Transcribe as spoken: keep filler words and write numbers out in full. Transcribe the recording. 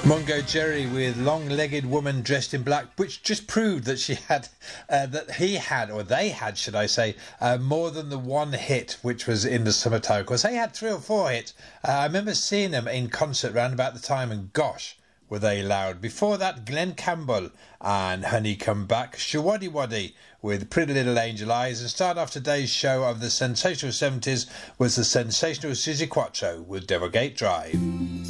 Mungo Jerry with Long-Legged Woman Dressed in Black, which just proved that she had, uh, that he had, or they had, should I say, uh, more than the one hit, which was In the Summertime. Because they had three or four hits. Uh, I remember seeing them in concert round about the time, and gosh, were they loud. Before that, Glenn Campbell and Honey Come Back, Shawaddy Waddy with Pretty Little Angel Eyes, and start off today's show of the sensational seventies was the sensational Suzi Quatro with Devilgate Drive.